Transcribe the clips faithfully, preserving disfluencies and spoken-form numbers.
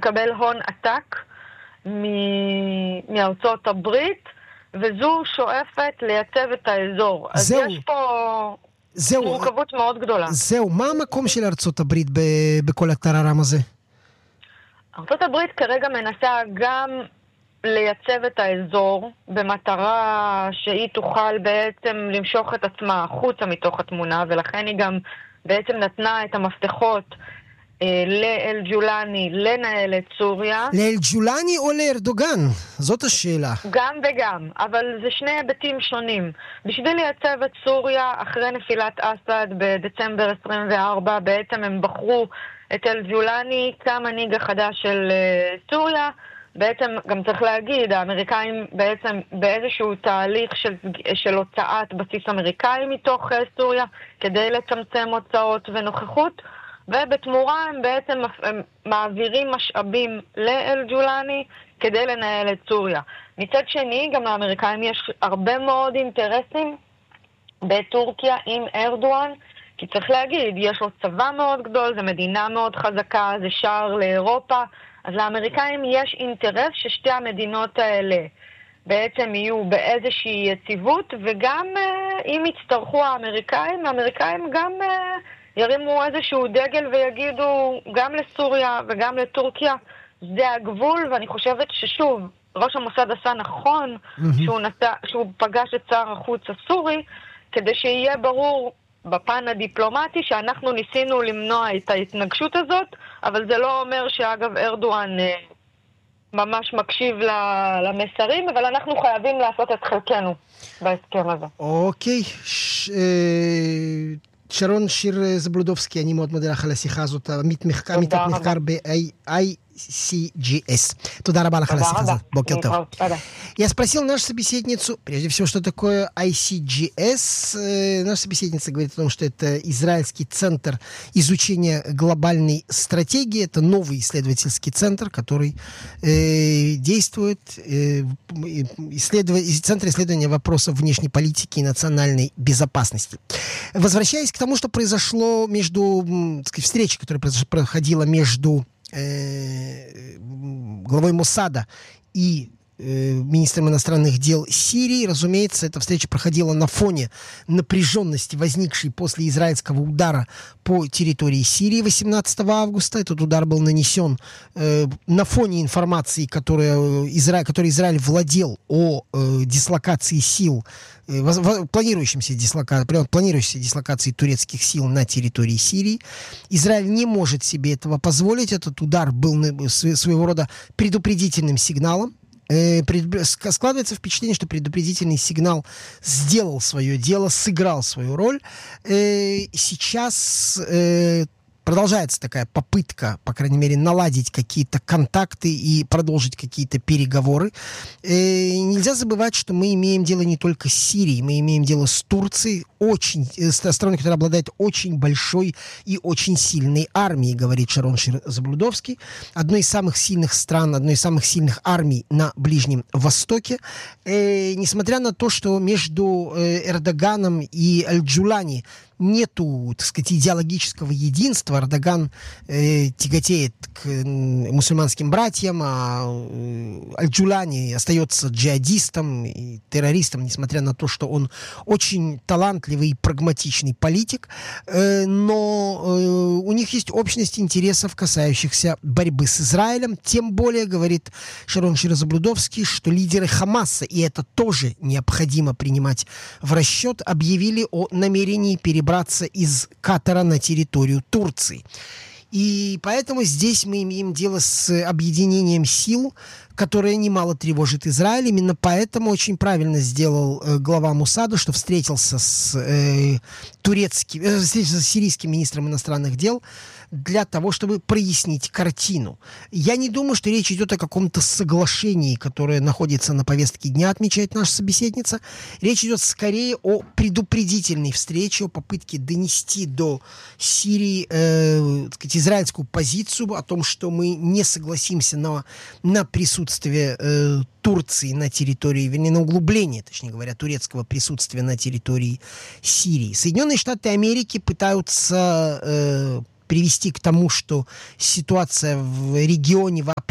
מקבל הון עתק מארצות הברית, וזו שואפת לייצב את האזור. אז זהו. יש פה זהו. מורכבות מאוד גדולה. זהו, מה המקום של ארצות הברית ב- בכל הטררם הזה? ארצות הברית כרגע מנסה גם לייצב את האזור, במטרה שהיא תוכל בעצם למשוך את עצמה החוצה מתוך התמונה, ולכן היא גם בעצם נתנה את המפתחות אה, לאל-ג'ולני לנהל את סוריה. לאל-ג'ולני או לארדוגן? זאת השאלה. גם וגם, אבל זה שני היבטים שונים. בשביל לייצב את סוריה אחרי נפילת אסד בדצמבר עשרים וארבע, בעצם הם בחרו את אל-ג'ולני כמנהיג החדש של uh, סוריה. בעצם גם צריך להגיד, האמריקאים בעצם באיזשהו תהליך של, של הוצאת בסיס אמריקאי מתוך uh, סוריה, כדי לצמצם הוצאות ונוכחות, ובתמורה הם בעצם הם מעבירים משאבים לאל-ג'ולני כדי לנהל את סוריה. מצד שני, גם לאמריקאים יש הרבה מאוד אינטרסים בטורקיה עם ארדואן, כי צריך להגיד, יש לו צבא מאוד גדול, זו מדינה מאוד חזקה, זה שער לאירופה, אז לאמריקאים יש אינטרס ששתי המדינות האלה בעצם יהיו באיזושהי יציבות, וגם אם יצטרכו האמריקאים, האמריקאים גם ירימו איזשהו דגל ויגידו גם לסוריה וגם לטורקיה, זה הגבול, ואני חושבת ששוב, ראש המוסד עשה נכון mm-hmm. שהוא, נסע, שהוא פגש את שר החוץ הסורי, כדי שיהיה ברור בפן הדיפלומטי שאנחנו ניסינו למנוע את ההתנגשות הזאת, אבל זה לא אומר שאגב ארדואן אה, ממש מקשיב למסרים, אבל אנחנו חייבים לעשות את חלקנו בהסכם הזה. אוקיי, ש... שרון שיר זבלודובסקי, אני מאוד מודה לך על השיחה הזאת, עמית מחקר, עמית מחקר ב-איי си джи эс. Туда раба на халасиха. Бокер тов. Я спросил нашу собеседницу, прежде всего, что такое ай си джи эс. Наша собеседница говорит о том, что это израильский центр изучения глобальной стратегии. Это новый исследовательский центр, который э, действует, э, исследов... Центр исследования вопросов внешней политики и национальной безопасности. Возвращаясь к тому, что произошло между, так сказать, встречей, которая проходила между главой Моссада и министром иностранных дел Сирии. Разумеется, эта встреча проходила на фоне напряженности, возникшей после израильского удара по территории Сирии восемнадцатого августа. Этот удар был нанесен э, на фоне информации, которая Изра... которой Израиль владел о э, дислокации сил, э, в... планирующемся дислока... планирующейся дислокации турецких сил на территории Сирии. Израиль не может себе этого позволить. Этот удар был своего рода предупредительным сигналом. Складывается впечатление, что предупредительный сигнал сделал свое дело, сыграл свою роль. Сейчас продолжается такая попытка, по крайней мере, наладить какие-то контакты и продолжить какие-то переговоры. И нельзя забывать, что мы имеем дело не только с Сирией, мы имеем дело с Турцией, очень, с страной, которая обладает очень большой и очень сильной армией, говорит Шарон Шир Заблудовский. Одной из самых сильных стран, одной из самых сильных армий на Ближнем Востоке. И, несмотря на то, что между Эрдоганом и Аль-Джулани нету, так сказать, идеологического единства. Эрдоган э, тяготеет к э, мусульманским братьям, а э, Аль-Джулани остается джихадистом и террористом, несмотря на то, что он очень талантливый и прагматичный политик. Э, но э, у них есть общность интересов, касающихся борьбы с Израилем. Тем более, говорит Шарон Шир Заблудовский, что лидеры Хамаса, и это тоже необходимо принимать в расчет, объявили о намерении перебраться из Катара на территорию Турции. И поэтому здесь мы имеем дело с объединением сил, которое немало тревожит Израиль. Именно поэтому очень правильно сделал э, глава Моссада, что встретился с, э, турецким, э, встретился с сирийским министром иностранных дел для того, чтобы прояснить картину. Я не думаю, что речь идет о каком-то соглашении, которое находится на повестке дня, отмечает наша собеседница. Речь идет скорее о предупредительной встрече, о попытке донести до Сирии э, так сказать, израильскую позицию о том, что мы не согласимся на, на присутствие э, Турции на территории, вернее, на углубление, точнее говоря, турецкого присутствия на территории Сирии. Соединенные Штаты Америки пытаются э, привести к тому, что ситуация в регионе вообще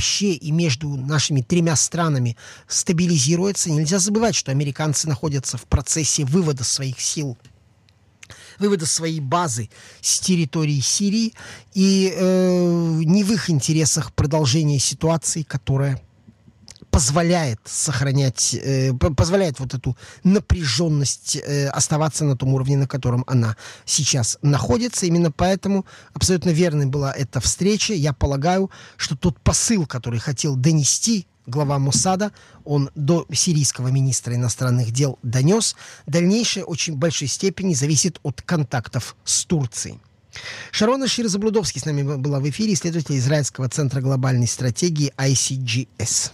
вообще и между нашими тремя странами стабилизируется. Нельзя забывать, что американцы находятся в процессе вывода своих сил, вывода своей базы с территории Сирии, и э, не в их интересах продолжение ситуации, которая позволяет сохранять, э, позволяет вот эту напряженность э, оставаться на том уровне, на котором она сейчас находится. Именно поэтому абсолютно верной была эта встреча. Я полагаю, что тот посыл, который хотел донести глава Моссада, он до сирийского министра иностранных дел донес. Дальнейшее очень большой степени зависит от контактов с Турцией. Шарона Шир-Заблудовский с нами была в эфире, исследователь Израильского центра глобальной стратегии ай си джи эс.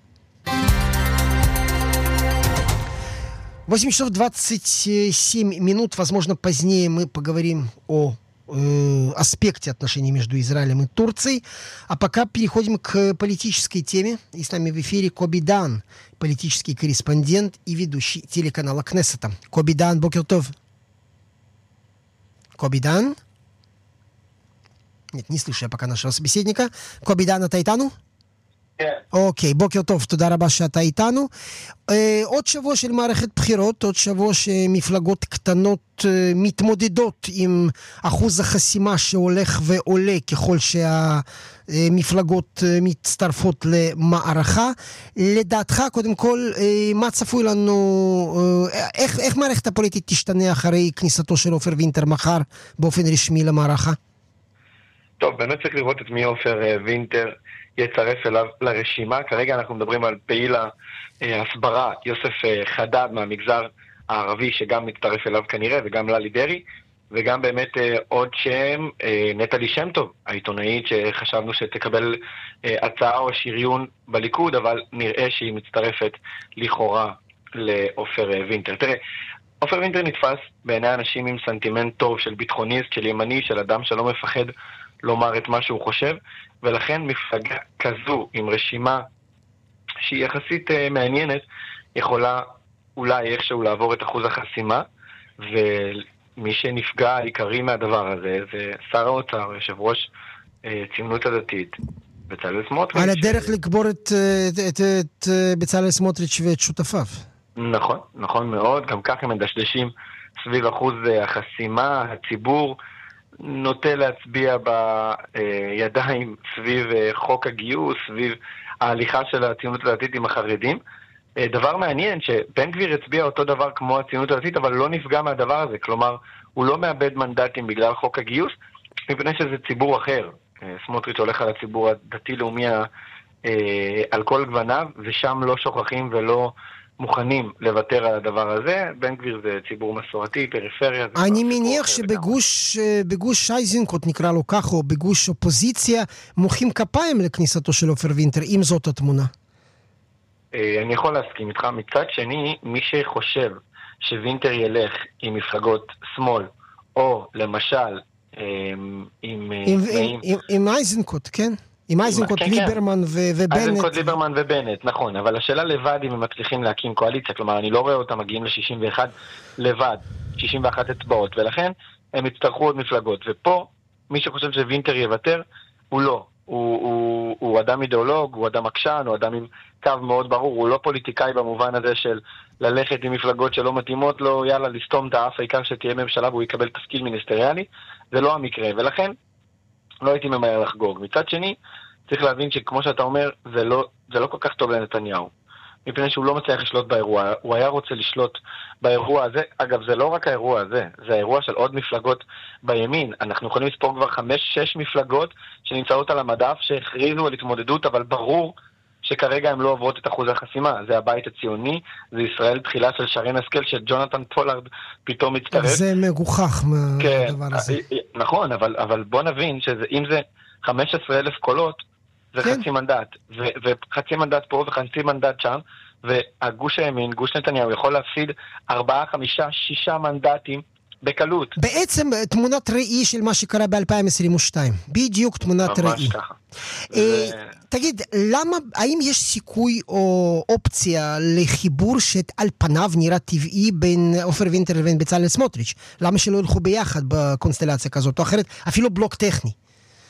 восемь часов двадцать семь минут. Возможно, позднее мы поговорим о э, аспекте отношений между Израилем и Турцией. А пока переходим к политической теме. И с нами в эфире Коби Дан, политический корреспондент и ведущий телеканала Кнессета. Коби Дан, бокер тов. Коби Дан? Нет, не слышу я пока нашего собеседника. Коби Дан, אתה איתנו? אוקיי, בוקר טוב, תודה רבה שאתה איתנו. עוד שבוע של מערכת בחירות, עוד שבוע שמפלגות קטנות מתמודדות עם אחוז החסימה שהולך ועולה ככל שהמפלגות מצטרפות למערכה. לדעתך, קודם כל, מה צפוי לנו, איך, איך מערכת הפוליטית תשתנה אחרי כניסתו של עופר וינטר מחר באופן רשמי למערכה? טוב, באמת צריך לראות את מי עופר וינטר יצרף אליו לרשימה. כרגע אנחנו מדברים על פעיל ההסברה יוסף חדד מהמגזר הערבי שגם מצטרף אליו כנראה, וגם ללי דרי, וגם באמת עוד שם נטלי שם טוב, העיתונאית שחשבנו שתקבל הצעה או שריון בליכוד, אבל נראה שהיא מצטרפת לכאורה לעופר וינטר. תראה, עופר וינטר נתפס בעיני אנשים עם סנטימנט טוב של ביטחוניסט, של ימני, של אדם שלא מפחד לומר את מה שהוא חושב, ולכן מפלגה כזו עם רשימה שהיא יחסית uh, מעניינת יכולה אולי איכשהו לעבור את אחוז החסימה, ומי שנפגע העיקרי מהדבר הזה זה שר האוצר, יושב ראש uh, ציונות הדתית בצלאל סמוטריץ'. על הדרך ש... לקבור את, את, את, את בצלאל סמוטריץ' ואת שותפיו. נכון, נכון מאוד, גם כך הם מדשדשים סביב אחוז החסימה, הציבור נוטה להצביע בידיים סביב חוק הגיוס, סביב ההליכה של הציונות הדתית עם החרדים. דבר מעניין שבן גביר הצביע אותו דבר כמו הציונות הדתית, אבל לא נפגע מהדבר הזה. כלומר, הוא לא מאבד מנדטים בגלל חוק הגיוס, מפני שזה ציבור אחר. סמוטריץ' הולך על הציבור הדתי-לאומי על כל גווניו, ושם לא שוכחים ולא מוכנים לוותר על הדבר הזה. בן גביר זה ציבור מסורתי, פריפריה. אני מניח שבגוש בגוש איזנקוט נקרא לו כך, או בגוש אופוזיציה, מוחאים כפיים לכניסתו של עופר וינטר, אם זאת התמונה. אני יכול להסכים איתך. מצד שני, מי שחושב שווינטר ילך עם מפלגות שמאל, או למשל עם עם איזנקוט, כן? עם איזנקוט, ליברמן ובנט. איזנקוט, ליברמן ובנט, נכון. אבל השאלה לבד אם הם מצליחים להקים קואליציה. כלומר, אני לא רואה אותם מגיעים ל-שישים ואחת לבד, שישים ואחת אצבעות. ולכן הם יצטרכו עוד מפלגות. ופה, מי שחושב שווינטר יוותר, הוא לא. הוא, הוא, הוא אדם אידיאולוג, הוא אדם עקשן, הוא אדם עם קו מאוד ברור. הוא לא פוליטיקאי במובן הזה של ללכת עם מפלגות שלא מתאימות לו, יאללה, לסתום את האף, העיקר שתהיה ממשלה והוא יקבל תפקיד מיניסטריאלי. זה לא המקרה. ולכן, לא הייתי ממהר לחגוג. מצד שני, צריך להבין שכמו שאתה אומר, זה לא, זה לא כל כך טוב לנתניהו. מפני שהוא לא מצליח לשלוט באירוע. הוא היה רוצה לשלוט באירוע הזה. אגב, זה לא רק האירוע הזה, זה האירוע של עוד מפלגות בימין. אנחנו יכולים לספור כבר חמש, שש מפלגות שנמצאות על המדף, שהכריזו על התמודדות, אבל ברור שכרגע הם לא עוברות את אחוז החסימה. זה הבית הציוני, זה ישראל תחילה של שרן השכל, שג'ונתן פולארד פתאום מצטרף. זה מגוחך כן, מהדבר הזה. נכון, אבל, אבל בוא נבין שאם זה חמישה עשר אלף קולות, זה כן. חצי מנדט, ו- וחצי מנדט פה וחצי מנדט שם, והגוש הימין, גוש נתניהו, יכול להפסיד ארבעה, חמישה, שישה מנדטים בקלות. בעצם תמונת ראי של מה שקרה ב-אלפיים עשרים ושתיים. בדיוק תמונת ראי. ממש ככה. אה, ו... תגיד, למה, האם יש סיכוי או אופציה לחיבור שעל פניו נראה טבעי בין עופר וינטר לבין בצלאל סמוטריץ'? למה שלא ילכו ביחד בקונסטלציה כזאת או אחרת? אפילו בלוק טכני.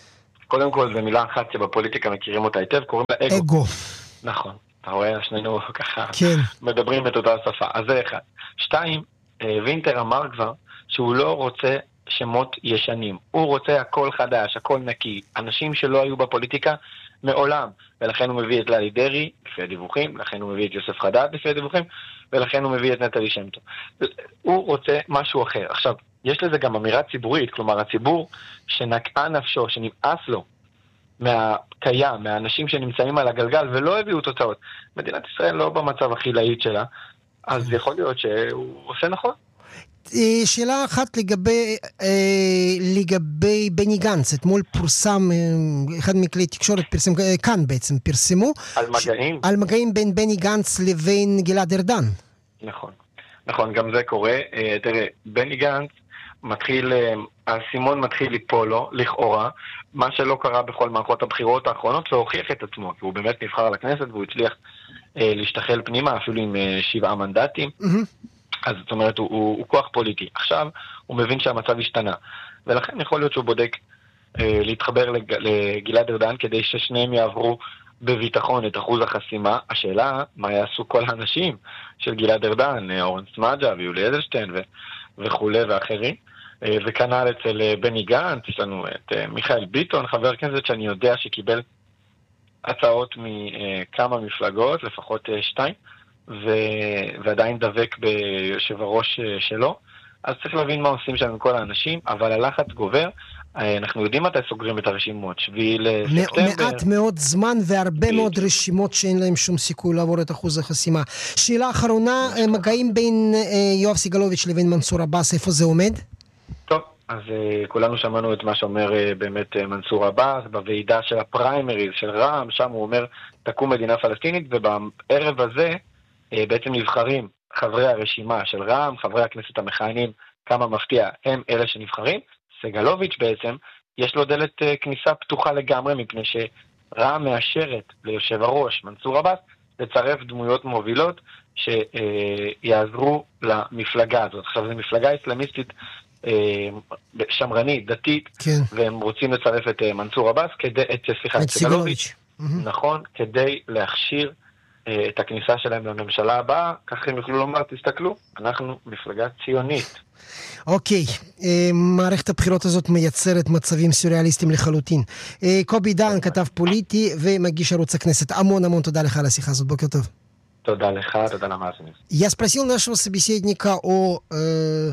קודם כל, זו מילה אחת שבפוליטיקה מכירים אותה היטב, קוראים לה אגו. אגו. נכון. אתה רואה, שנינו ככה כן. מדברים את אותה שפה. אז זה אחד. שתיים, וינטר אמר כבר שהוא לא רוצה שמות ישנים. הוא רוצה הכל חדש, הכל נקי. אנשים שלא היו בפוליטיקה מעולם. ולכן הוא מביא את ללי דרעי, לפי הדיווחים, לכן הוא מביא את יוסף חדד, לפי הדיווחים, ולכן הוא מביא את נטלי שם טוב. הוא רוצה משהו אחר. עכשיו, יש לזה גם אמירה ציבורית, כלומר, הציבור שנקעה נפשו, שנמאס לו מהקיים, מהאנשים שנמצאים על הגלגל ולא הביאו תוצאות. מדינת ישראל לא במצב הכי להיט שלה, אז יכול להיות שהוא עושה נכון. שאלה אחת לגבי, לגבי בני גנץ. אתמול פורסם, אחד מכלי תקשורת פרסם, כאן בעצם פרסמו. על מגעים? ש, על מגעים בין בני גנץ לבין גלעד ארדן. נכון. נכון, גם זה קורה. תראה, בני גנץ מתחיל, הסימון מתחיל ליפול לו, לכאורה, מה שלא קרה בכל מערכות הבחירות האחרונות, והוכיח את עצמו, כי הוא באמת נבחר לכנסת, והוא הצליח להשתחל פנימה, אפילו עם שבעה מנדטים. אז זאת אומרת, הוא, הוא, הוא כוח פוליטי. עכשיו, הוא מבין שהמצב השתנה. ולכן יכול להיות שהוא בודק אה, להתחבר לג, לגלעד ארדן, כדי ששניהם יעברו בביטחון את אחוז החסימה. השאלה, מה יעשו כל האנשים של גלעד ארדן, אורן סמאג'ה ויולי אדלשטיין ו, וכו' ואחרים. אה, וכנ"ל אצל אה, בני גנץ, יש לנו את אה, מיכאל ביטון, חבר כנסת שאני יודע שקיבל הצעות מכמה מפלגות, לפחות אה, שתיים. ו- ועדיין דבק ביושב הראש שלו, אז צריך להבין מה עושים שם עם כל האנשים, אבל הלחץ גובר, אנחנו יודעים מתי סוגרים את הרשימות, שביעי לספטמבר. מעט מאוד זמן והרבה מאוד רשימות שאין להם שום סיכוי לעבור את אחוז החסימה. שאלה אחרונה, מגעים בין יואב סגלוביץ' לבין מנסור עבאס, איפה זה עומד? טוב, אז כולנו שמענו את מה שאומר באמת מנסור עבאס, בוועידה של הפריימריז של רע"מ, שם הוא אומר, תקום מדינה פלסטינית, ובערב הזה בעצם נבחרים חברי הרשימה של רע"מ, חברי הכנסת המכהנים, כמה מפתיע, הם אלה שנבחרים. סגלוביץ' בעצם, יש לו דלת כניסה פתוחה לגמרי, מפני שרע"מ מאשרת ליושב הראש, מנסור עבאס, לצרף דמויות מובילות שיעזרו למפלגה הזאת. עכשיו, זו מפלגה אסלאמיסטית שמרנית, דתית, כן. והם רוצים לצרף את מנסור עבאס, כדי, את, סליחה, את סגלוביץ', נכון, כדי להכשיר את הכניסה שלהם לממשלה הבאה, כך הם יוכלו לומר, תסתכלו, אנחנו מפלגה ציונית. אוקיי, מערכת הבחירות הזאת מייצרת מצבים סוריאליסטיים לחלוטין. קובי דן, כתב פוליטי ומגיש ערוץ הכנסת. המון המון תודה לך על השיחה הזאת, בוקר טוב. תודה לך, туда намазанный. Я спросил нашего собеседника о э,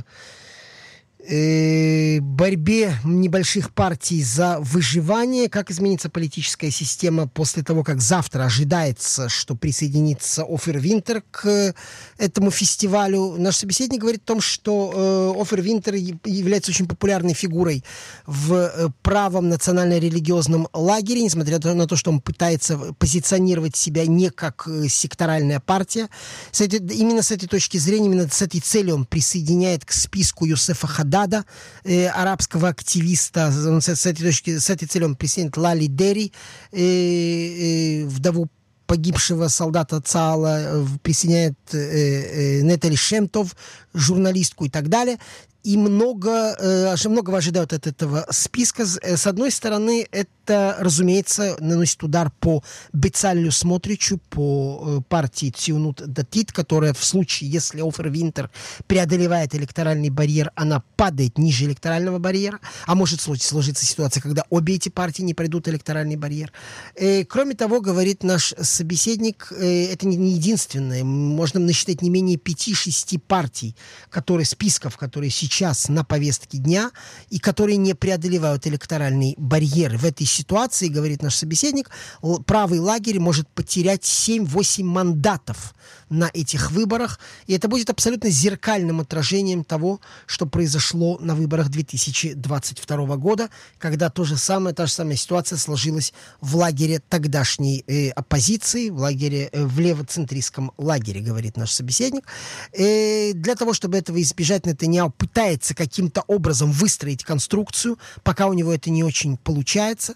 э, борьбе небольших партий за выживание, как изменится политическая система после того, как завтра ожидается, что присоединится Офер Винтер к этому фестивалю. Наш собеседник говорит о том, что э, Офер Винтер является очень популярной фигурой в э, правом национально-религиозном лагере, несмотря на то, что он пытается позиционировать себя не как э, секторальная партия. С этой, именно с этой точки зрения, именно с этой целью он присоединяет к списку Юсефа Хадада, э, арабского активиста. Он с, с, этой точки, с этой целью он присоединяет Лали Дерри, э, э, вдову погибшего солдата ЦААЛа, присоединяет э, э, Нетали Шемтов, журналистку и так далее. И много, э, многого ожидают от этого списка. С одной стороны, это, разумеется, наносит удар по Бецалелю Смотричу, по э, партии Ционут Датит, которая в случае, если Офер Винтер преодолевает электоральный барьер, она падает ниже электорального барьера, а может сложиться ситуация, когда обе эти партии не пройдут электоральный барьер. Э, кроме того, говорит наш собеседник, э, это не, не единственное. Можно насчитать не менее пяти-шести партий, которые, списков, которые сейчас сейчас на повестке дня и которые не преодолевают электоральный барьер. В этой ситуации, говорит наш собеседник, правый лагерь может потерять семь-восемь мандатов на этих выборах, и это будет абсолютно зеркальным отражением того, что произошло на выборах две тысячи двадцать второго года, когда то же самое, та же самая ситуация сложилась в лагере тогдашней э, оппозиции, в лагере, э, в левоцентристском лагере, говорит наш собеседник. Э, для того, чтобы этого избежать, Нетаньяху пытается каким-то образом выстроить конструкцию, пока у него это не очень получается.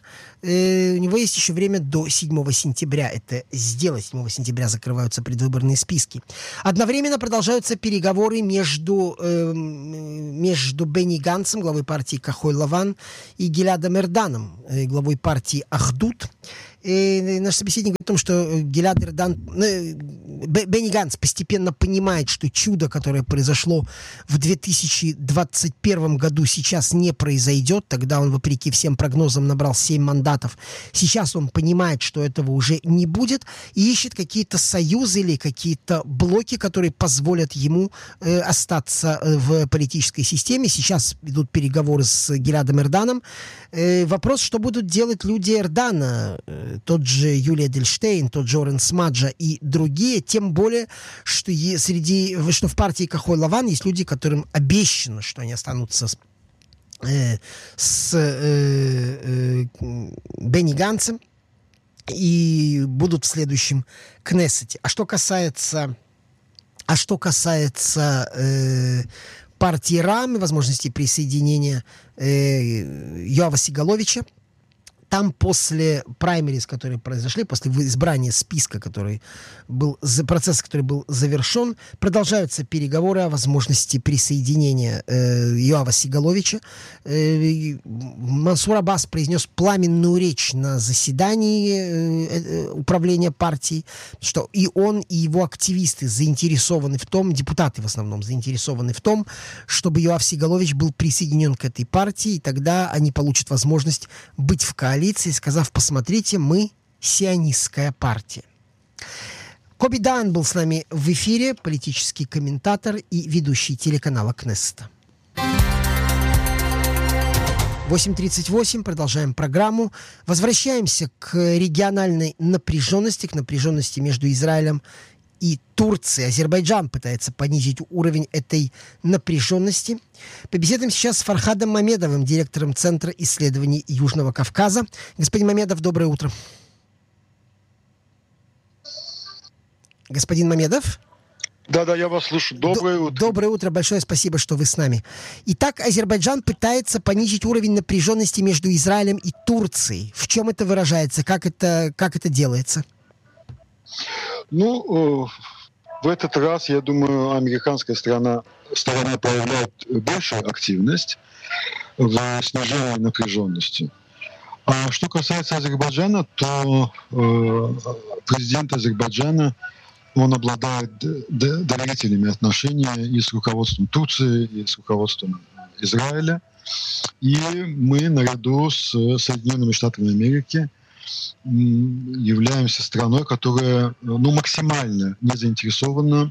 э, у него есть еще время до седьмого сентября это сделать. седьмого сентября закрываются предвыборные списки. Одновременно продолжаются переговоры между, э, между Бенни Ганцем, главой партии Кахой-Лаван, и Гиладом Эрданом, э, главой партии Ахдут. И наш собеседник говорит о том, что Гилад Эрдан, Бенни Ганц постепенно понимает, что чудо, которое произошло в две тысячи двадцать первом году, сейчас не произойдет. Тогда он, вопреки всем прогнозам, набрал семь мандатов. Сейчас он понимает, что этого уже не будет, и ищет какие-то союзы или какие-то блоки, которые позволят ему э, остаться в политической системе. Сейчас идут переговоры с Гиладом Эрданом. Э, вопрос, что будут делать люди Эрдана, тот же Юлия Эдельштейн, тот же Орен Смаджа и другие, тем более, что, среди, что в партии Кахой-Лаван есть люди, которым обещано, что они останутся с, э, с э, э, Бенни Ганцем и будут в следующем Кнессете. А что касается, а что касается э, партии РАМ и возможности присоединения э, Йоава Сигаловича, там после праймериз, которые произошли, после избрания списка, который был, процесс, который был завершен, продолжаются переговоры о возможности присоединения э, Йоава Сигаловича. Э, Мансур Аббас произнес пламенную речь на заседании э, э, управления партией, что и он, и его активисты заинтересованы в том, депутаты в основном заинтересованы в том, чтобы Йоав Сигалович был присоединен к этой партии, и тогда они получат возможность быть в коалиции, сказав: посмотрите, мы сионистская партия. Коби Дан был с нами в эфире, политический комментатор и ведущий телеканала Кнессета. восемь тридцать восемь, продолжаем программу. Возвращаемся к региональной напряженности, к напряженности между Израилем и Турцией. Азербайджан пытается понизить уровень этой напряженности. Побеседуем сейчас с Фархадом Мамедовым, директором Центра исследований Южного Кавказа. Господин Мамедов, доброе утро. Господин Мамедов? Да-да, я вас слушаю. Доброе утро. Доброе утро. Большое спасибо, что вы с нами. Итак, Азербайджан пытается понизить уровень напряженности между Израилем и Турцией. В чем это выражается? Как это, как это делается? Ну, в этот раз, я думаю, американская сторона, сторона проявляет большую активность в снижении напряженности. А что касается Азербайджана, то э, президент Азербайджана, он обладает доверительными отношениями и с руководством Турции, и с руководством Израиля. И мы наряду с Соединенными Штатами Америки являемся страной, которая ну, максимально не заинтересована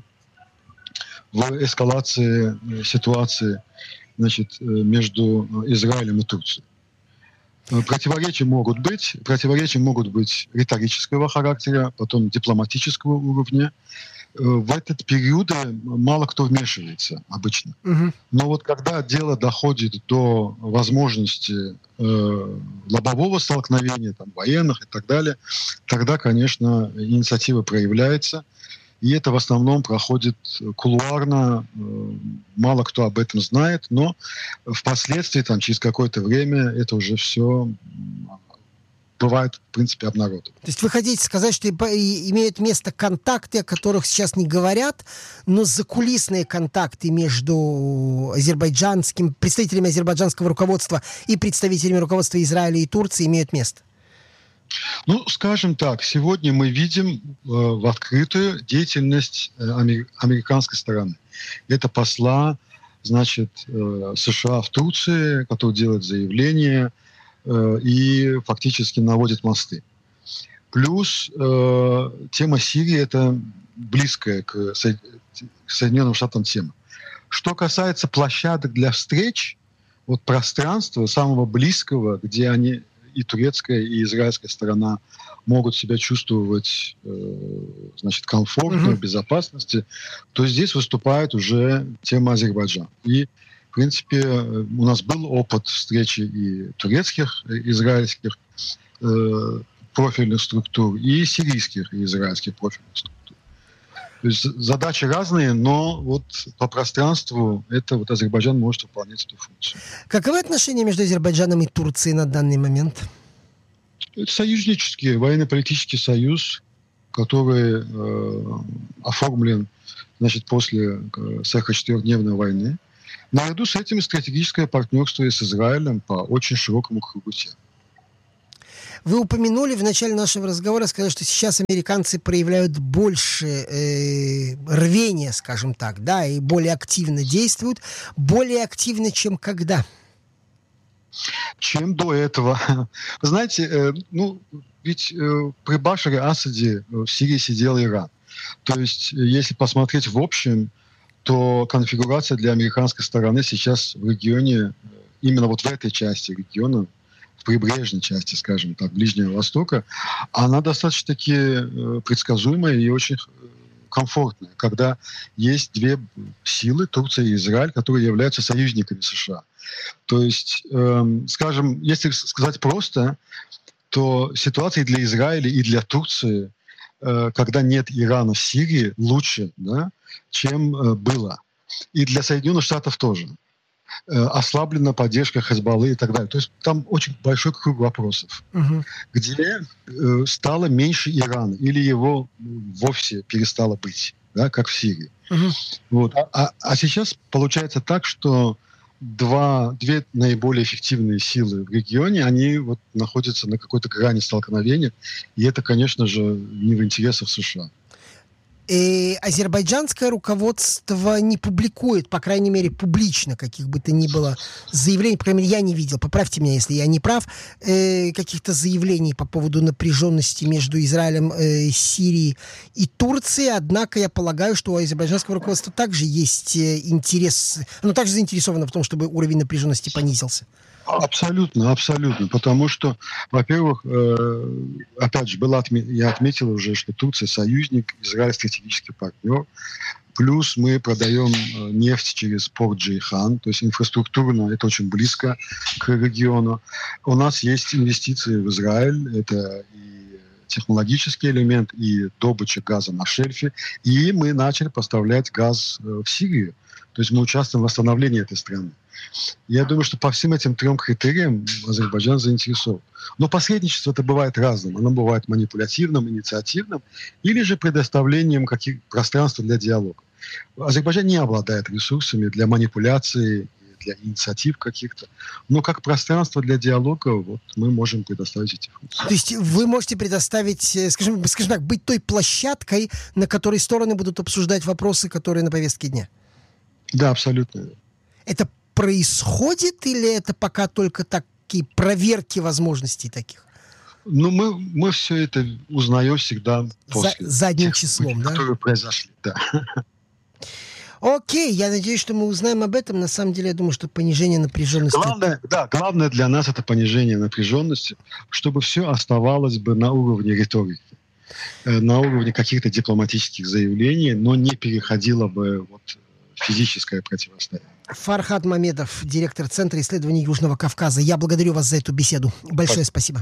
в эскалации ситуации, значит, между Израилем и Турцией. Противоречия могут быть, противоречия могут быть риторического характера, потом дипломатического уровня. В этот период мало кто вмешивается обычно. Угу. Но вот когда дело доходит до возможности э, лобового столкновения, там, военных и так далее, тогда, конечно, инициатива проявляется. И это в основном проходит кулуарно, э, мало кто об этом знает, но впоследствии, там, через какое-то время, это уже все бывает, в принципе, обнародовано. То есть вы хотите сказать, что имеют место контакты, о которых сейчас не говорят, но закулисные контакты между азербайджанским, представителями азербайджанского руководства и представителями руководства Израиля и Турции имеют место? Ну, скажем так, сегодня мы видим э, в открытую деятельность э, амер- американской стороны. Это посла, значит, э, США в Турции, который делает заявление э, и фактически наводит мосты. Плюс э, тема Сирии – это близкая к, Со- к Соединенным Штатам тема. Что касается площадок для встреч, вот пространства самого близкого, где они... и турецкая, и израильская сторона могут себя чувствовать э, значит, комфортно, mm-hmm. в безопасности, то здесь выступает уже тема Азербайджана. И, в принципе, у нас был опыт встречи и турецких, и израильских э, профильных структур, и сирийских, и израильских профильных структур. То есть задачи разные, но вот по пространству это вот Азербайджан может выполнять эту функцию. Каковы отношения между Азербайджаном и Турцией на данный момент? Это союзнический, военно-политический союз, который э, оформлен, значит, после сорок-четырёхдневной войны. Наряду с этим стратегическое партнерство с Израилем по очень широкому кругу тем. Вы упомянули в начале нашего разговора, сказали, что сейчас американцы проявляют больше э, рвения, скажем так, да, и более активно действуют, более активно, чем когда? Чем до этого. Вы знаете, э, ну, ведь э, при Башаре Асаде в Сирии сидел Иран. То есть, если посмотреть в общем, то конфигурация для американской стороны сейчас в регионе, именно вот в этой части региона, в прибрежной части, скажем так, Ближнего Востока, она достаточно-таки э, предсказуемая и очень комфортная, когда есть две силы, Турция и Израиль, которые являются союзниками США. То есть, э, скажем, если сказать просто, то ситуация для Израиля и для Турции, э, когда нет Ирана в Сирии, лучше, да, чем э, было. И для Соединенных Штатов тоже. Э, ослаблена поддержка Хезболлы и так далее. То есть там очень большой круг вопросов, угу. где э, стало меньше Ирана или его вовсе перестало быть, да, как в Сирии. Угу. Вот. А, а сейчас получается так, что Два, две наиболее эффективные силы в регионе, они вот находятся на какой-то грани столкновения, и это, конечно же, не в интересах США. И азербайджанское руководство не публикует, по крайней мере, публично каких бы то ни было заявлений, по крайней мере, я не видел, поправьте меня, если я не прав, э, каких-то заявлений по поводу напряженности между Израилем, э, Сирией и Турцией, однако я полагаю, что у азербайджанского руководства также есть интерес, оно также заинтересовано в том, чтобы уровень напряженности понизился. Абсолютно, абсолютно, потому что, во-первых, э, опять же, было отме- я отметил уже, что Турция союзник, Израиль стратегический партнер, плюс мы продаем э, нефть через порт Джейхан, то есть инфраструктурно это очень близко к региону. У нас есть инвестиции в Израиль, это и технологический элемент, и добыча газа на шельфе, и мы начали поставлять газ э, в Сирию, то есть мы участвуем в восстановлении этой страны. Я думаю, что по всем этим трем критериям Азербайджан заинтересован. Но посредничество это бывает разным. Оно бывает манипулятивным, инициативным, или же предоставлением каких пространства для диалога. Азербайджан не обладает ресурсами для манипуляции, для инициатив каких-то. Но как пространство для диалога вот, мы можем предоставить эти функции. То есть вы можете предоставить, скажем, скажем так, быть той площадкой, на которой стороны будут обсуждать вопросы, которые на повестке дня? Да, абсолютно. Это происходит или это пока только такие проверки возможностей таких? Ну, мы, мы все это узнаем всегда после. За, задним тех числом, событий, да? которые произошли, да. Окей, я надеюсь, что мы узнаем об этом. На самом деле, я думаю, что понижение напряженности... Главное, да, главное для нас это понижение напряженности, чтобы все оставалось бы на уровне риторики, на уровне каких-то дипломатических заявлений, но не переходило бы вот физическое противостояние. Фархад Мамедов, директор Центра исследований Южного Кавказа. Я благодарю вас за эту беседу. Большое спасибо.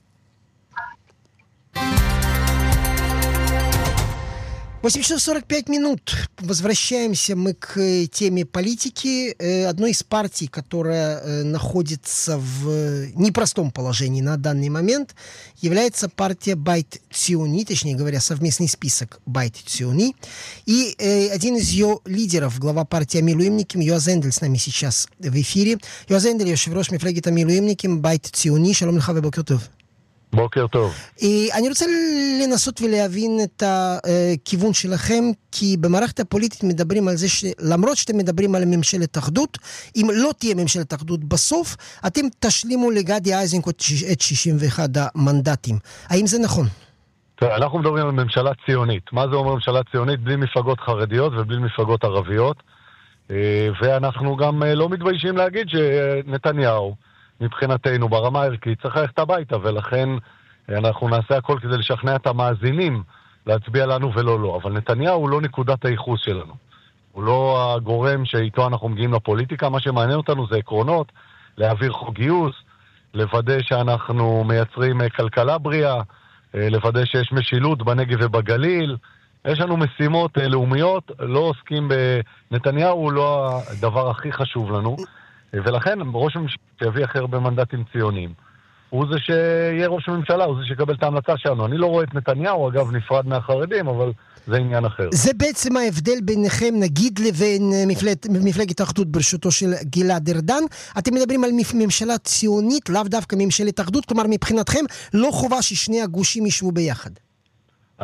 восемь часов сорок пять минут. Возвращаемся мы к теме политики. Одной из партий, которая находится в непростом положении на данный момент, является партия Байт Циуни, точнее говоря, совместный список Байт Циуни. И один из ее лидеров, глава партии Амилуимниким, Йоаз Эндель, с нами сейчас в эфире. Йоаз Эндель, יושב-ראש מפלגת המילואימניקים, בית ציוני. שלום לך ובוקר טוב. בוקר טוב. אני רוצה לנסות ולהבין את הכיוון שלכם, כי במערכת הפוליטית מדברים על זה שלמרות שאתם מדברים על ממשלת אחדות, אם לא תהיה ממשלת אחדות בסוף, אתם תשלימו לגדי איזנקוט את שישים ואחד המנדטים. האם זה נכון? אנחנו מדברים על ממשלה ציונית. מה זה אומר ממשלה ציונית? בלי מפלגות חרדיות ובלי מפלגות ערביות. ואנחנו גם לא מתביישים להגיד שנתניהו מבחינתנו ברמה הערכית צריך ללכת הביתה, ולכן אנחנו נעשה הכל כדי לשכנע את המאזינים להצביע לנו ולא לא. אבל נתניהו הוא לא נקודת הייחוס שלנו. הוא לא הגורם שאיתו אנחנו מגיעים לפוליטיקה. מה שמעניין אותנו זה עקרונות, להעביר חוק גיוס, לוודא שאנחנו מייצרים כלכלה בריאה, לוודא שיש משילות בנגב ובגליל. יש לנו משימות לאומיות, לא עוסקים בנתניהו, הוא לא הדבר הכי חשוב לנו. ולכן ראש הממשלה שיביא הכי הרבה מנדטים ציוניים. הוא זה שיהיה ראש הממשלה, הוא זה שיקבל את ההמלצה שלנו. אני לא רואה את נתניהו, אגב, נפרד מהחרדים, אבל זה עניין אחר. זה בעצם ההבדל ביניכם, נגיד, לבין מפלגת, מפלגת האחדות בראשותו של גלעד ארדן. אתם מדברים על ממשלה ציונית, לאו דווקא ממשלת אחדות, כלומר מבחינתכם לא חובה ששני הגושים ישבו ביחד.